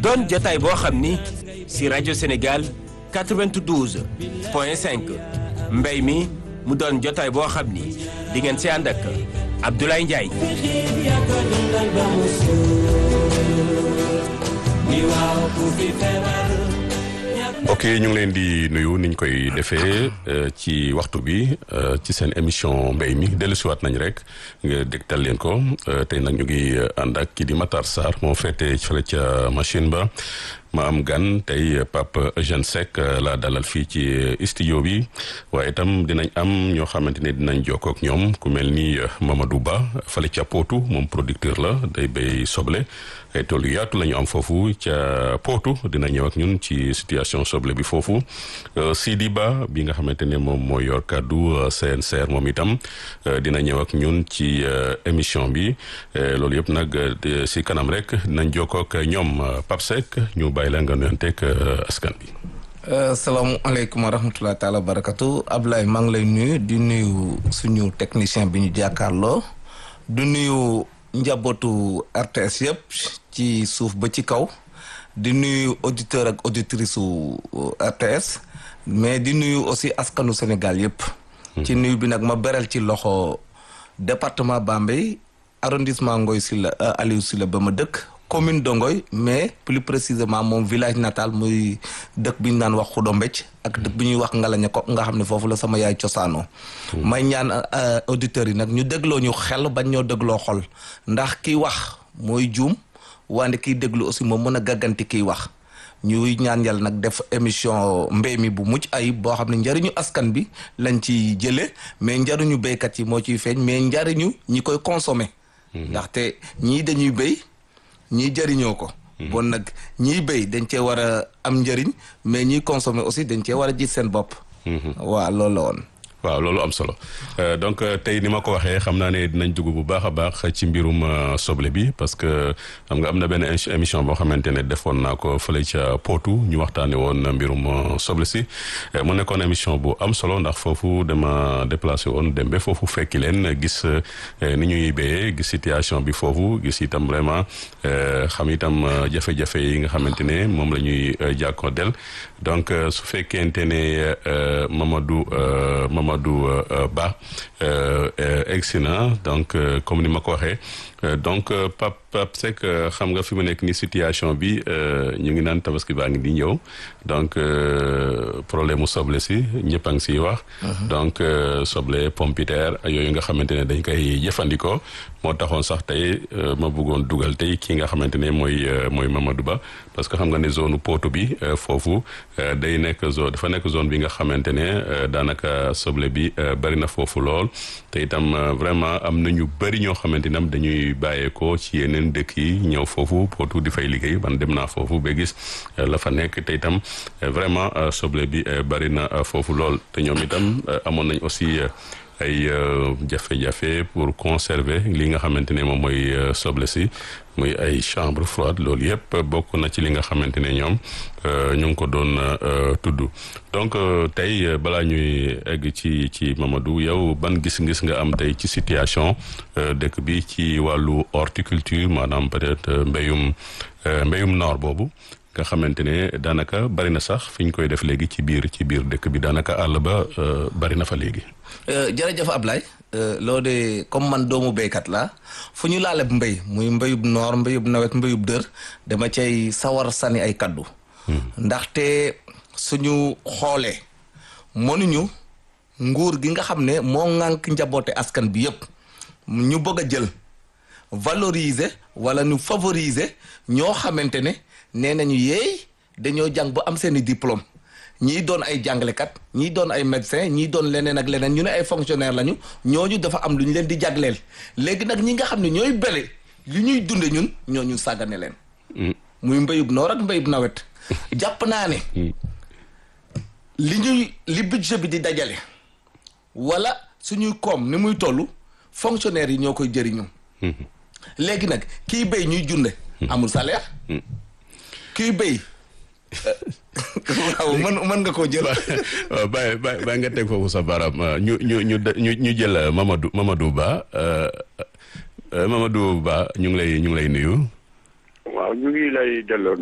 doon jotaay boo xam ni si rajo Sénégal 92.5 mbéy mi mu doon jotaay boo xam ni di ngeen si ànd ak Abdoulaye Ndiaye. ok ñu ngi leen di nuyu niñ koy defee ci waxtu bi ci seen émission mbéy mi dellusiwaat nañ rek nga dégtal leen ko tey nag ñu ngi ànd ak kii di Matar Sarr moo féete fële ca machine ba ma am gan tey Pape Eugène Seck laa dalal fii ci studio bi waaye itam dinañ am ñoo xamante ne dinañ jokkoo ak ñoom ku mel ni Mamadou Ba fële ca Potou moom producteur la day béy soble ay tool yu yaatu la ñu am foofu ca Potou dina ñëw ak ñun ci situation soble bi foofu Sidi Ba bi nga xamante ne moom mooy yor kàddu CNCR moom itam dina ñëw ak ñun ci émission bi loolu yëpp nag si kanam rek dinañ jokkoo ak ñoom Pape Seck ñu bàyyi la nga nuyanteeg askan bi. salaamualeykum wa rahmatulah taala wa barakatu Ablaye maa ngi lay nuyu di nuyu suñu technicien bi ñu jàkkaarloo du nuyu njabootu RTS yëpp ci suuf ba ci kaw di nuyu auditeur ak auditrice su RTS mais di nuyu aussi askanu Sénégal yëpp. ci nuyu bi nag ma beral ci loxo département Bambey arrondissement Ngoy Sylla Aliou Sylla ba ma dëkk. commune de Ngoy mais plus précisément moom village natal muy dëkk bi ñu naan wax Xudo Mbecc ak dëkk bi ñuy wax Ngalaña ko nga xam ne foofu la sama yaay cosaanoo may ñaan auditeurs yi nag ñu dégloo ñu xel bañ ñoo dégloo xol ndax kiy wax mooy juum wante kiy déglu aussi moom mën a gàgganti kiy wax ñuy ñaan yàlla nag def émission mbéy mi bu mucc ayib boo xam ne njariñu askan bi lañ ci jëlee mais njariñu béykat yi moo ciy feeñ mais njariñu ñi koy consommer ndaxte ñii dañuy béy ñiy jëriñoo ko. bon nag ñiy béy dañ cee war a am njëriñ mais ñiy consommer aussi dañ cee war a gis seen bopp. waaw loolu la woon. waaw loolu am solo donc tey ni ma ko waxee xam naa ne dinañ dugg bu baax a baax ci mbirum soble bi parce que xam nga am na benn émission boo xamante ne defoon naa ko fële ca Potou ñu waxtaanee woon mbirum soble si mu nekkoon émission bu am solo ndax foofu dama déplacé woon dem ba foofu fekki leen gis ni ñuy béyee gis situation bi foofu gis itam vraiment xam itam jafe-jafe yi nga xamante ne moom la ñuy jànkuwanteel donc su fekkente ne Mamadou Ba egsi na donc comme ni ma ko waxee donc Pape Seck xam nga fi mu nekk ni situation bi ñu ngi naan tabaski baa ngi di ñëw donc problème mu soble si ñëpp a ngi siy wax. donc soble pompiteer yooyu nga xamante ne dañ koy jëfandikoo moo taxoon sax tey ma bëggoon dugal tey kii nga xamante ne mooy Mamadou Ba parce que xam nga ne zone Potou bi foofu day nekk dafa nekk zone bi nga xamante ne daanaka soble bi bari na foofu lool te itam vraiment am na ñu bari ñoo xamante ne dañuy bàyyeekoo ci yeneen dëkk yi ñëw foofu Potou di fay liggéey man dem naa foofu ba gis la fa nekk te itam vraiment soble bi bari na foofu lool te ñoom itam amoon nañ aussi ay jafe-jafe pour conserver li nga xamante ne moom mooy soble si muy ay chambre froide loolu yëpp bokk na ci li nga xamante ne ñoom ñu ngi ko doon tudd donc tey balaa ñuy egg ci Mamadou yow ban gis-gis nga am tey ci situation dëkk bi ci wàllu horticulture maanaam peut-être mbéyum noor boobu nga xamante ne daanaka bari na sax fi ñu koy def léegi ci biir dëkk bi daanaka àll ba bari na fa léegi. jërëjëf Ablaye loo de comme man doomu béykat la fu ñu laaleb mbéy muy mbéyub noor mbéyub nawet mbéyub dër dama cay sawar sani ay kaddu. ndaxte suñu xoolee mënuñu nguur gi nga xam ne moo ŋànk njaboote askan bi yépp ñu bëgg a jël valoriser wala ñu favoriser ñoo xamante ne nee nañu yeey dañoo jàng ba am seeni diplôme ñii doon ay jàngalekat ñii doon ay médecin ñii doon leneen ak leneen ñu ne ay fonctionnaire lañu ñooñu dafa am lu ñu leen di jagleel léegi nag ñi nga xam ne ñooy bele li ñuy dunde ñun ñooñu sàggane leen muy mbéyub noor ak mbéyub nawet jàpp naa ne li budget bi di dajale wala suñuy koom ni muy toll fonctionnaire yi ñoo koy jëriñu léegi nag kiy béy ñuy junde amul salaire kiy béy waaw mën nga koo jël. waaw bàyyi nga teg foofu sa baram ñu jël Mamadou Ba Mamadou Ba ñu ngi lay nuyu. waaw ñu ngi lay delloo